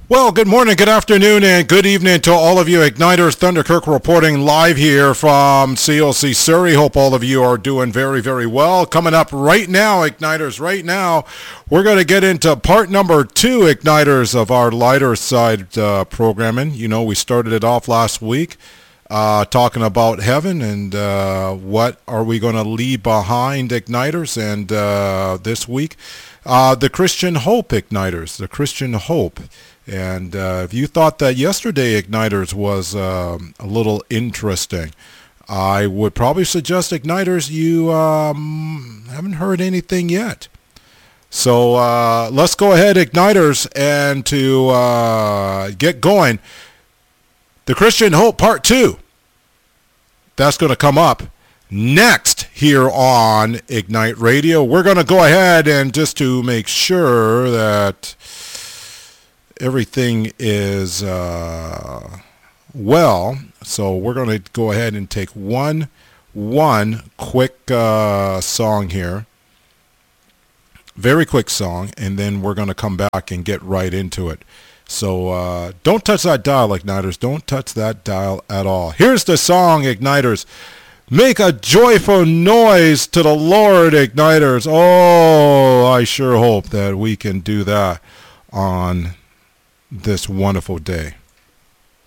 Well, good morning, good afternoon, and good evening to all of you Igniters. Thunder Kirk reporting live here from COC Surrey. Hope all of you are doing very, very well. Coming up right now, Igniters, right now, we're going to get into part number 2, Igniters, of our lighter side programming. You know, we started it off last week talking about heaven and what are we going to leave behind, Igniters, and this week, the Christian Hope, Igniters, the Christian Hope. And if you thought that yesterday Igniters was a little interesting, I would probably suggest Igniters you haven't heard anything yet. So let's go ahead, Igniters, and to get going, the Christian Hope Part 2. That's going to come up next here on Ignite Radio. We're going to go ahead and just to make sure that everything is well, so we're going to go ahead and take one quick song here, very quick song, and then we're going to come back and get right into it. So don't touch that dial, Igniters. Don't touch that dial at all. Here's the song, Igniters. Make a joyful noise to the Lord, Igniters. Oh, I sure hope that we can do that on this wonderful day.